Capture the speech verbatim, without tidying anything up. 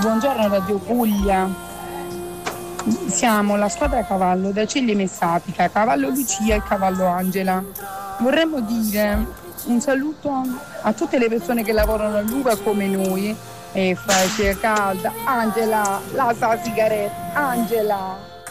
buongiorno Radio Puglia. Siamo la squadra cavallo da Ceglie Messapica, cavallo Lucia e cavallo Angela. Vorremmo dire un saluto a tutte le persone che lavorano a Luca come noi. E faccia calda, Angela, la sa sigaretta, Angela.